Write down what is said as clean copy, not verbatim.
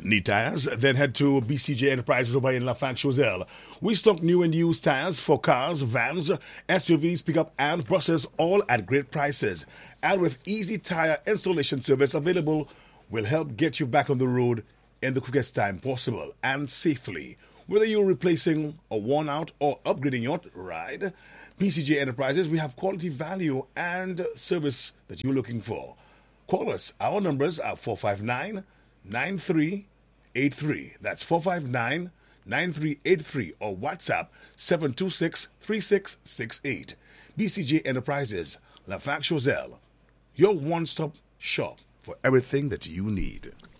Need tires? Then head to BCJ Enterprises over in Lafac Choiseul. We stock new and used tires for cars, vans, SUVs, pickup, and buses, all at great prices. And with easy tire installation service available, we'll help get you back on the road in the quickest time possible and safely. Whether you're replacing a worn out or upgrading your ride, BCJ Enterprises, we have quality, value, and service that you're looking for. Call us. Our numbers are 459-9383. That's 459-9383 or WhatsApp 726-3668. BCJ Enterprises, Lafac Choiseul, your one-stop shop for everything that you need.